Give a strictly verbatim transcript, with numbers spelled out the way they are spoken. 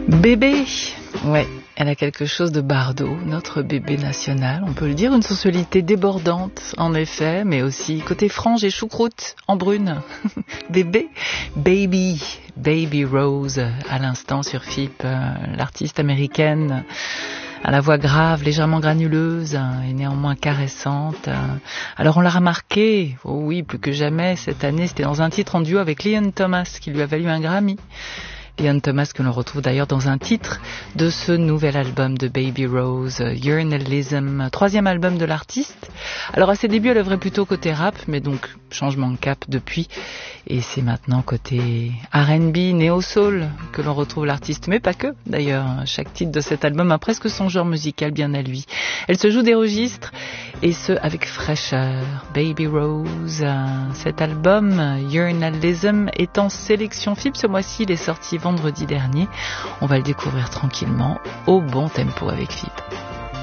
Bébé, ouais, elle a quelque chose de Bardot, notre bébé national, on peut le dire, une sensualité débordante en effet, mais aussi côté frange et choucroute en brune. Bébé, Baby, Baby Rose, à l'instant sur F I P, l'artiste américaine à la voix grave, légèrement granuleuse et néanmoins caressante. Alors on l'a remarqué, oh oui, plus que jamais, cette année, c'était dans un titre en duo avec Leon Thomas qui lui a valu un Grammy. Leon Thomas que l'on retrouve d'ailleurs dans un titre de ce nouvel album de Baby Rose, Journalism, troisième album de l'artiste. Alors à ses débuts elle œuvrait plutôt côté rap, mais donc changement de cap depuis, et c'est maintenant côté R and B, néo-soul que l'on retrouve l'artiste, mais pas que d'ailleurs, chaque titre de cet album a presque son genre musical bien à lui. Elle se joue des registres, et ce avec fraîcheur. Baby Rose, cet album Journalism est en sélection F I P ce mois-ci, il est sorti vendredi dernier. On va le découvrir tranquillement au bon tempo avec F I P.